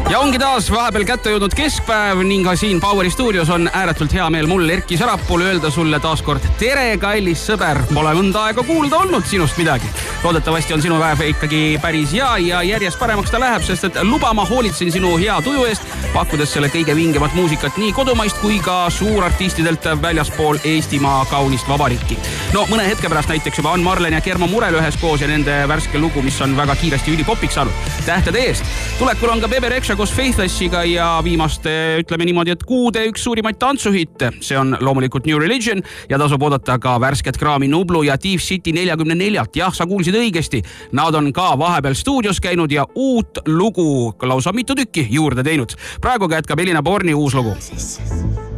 Ja ongi taas vahepeal kätte jõudnud keskpäev ning ka siin Poweri stuudios on ääretult hea meel mul Erki Sarapul öelda sulle taaskord tere, kallis sõber. Pole mõnda aega kuulda olnud sinust midagi. Loodetavasti on sinu päev ikkagi päris hea ja järjest paremaks ta läheb, sest et luba ma hoolitsen sinu hea tuju eest, pakkudes selle kõige vingemat muusikat nii kodumaist kui ka suurartistidelt väljaspool Eestimaa kaunist vabariiki. No mõne hetke pärast näiteks juba on Marlen ja Kermo Murel üheskoos ja nende värske lugu, mis on väga kiiresti ülipopiks saanud. Tähtede eest. Tulekul on ka Bebe Rexha koos Faithlessiga ja viimaste, ütleme niimoodi, et kuude üks suurimaid tantsuhitte. See on loomulikult New Religion ja tasub oodata ka värsket kraami Nublu ja Thief City 44. Jah, sa kuulsid õigesti. Nad on ka vahepeal stuudios käinud ja uut lugu lausa mitu tükki juurde teinud. Praegu jätkab Elina Borni uus lugu.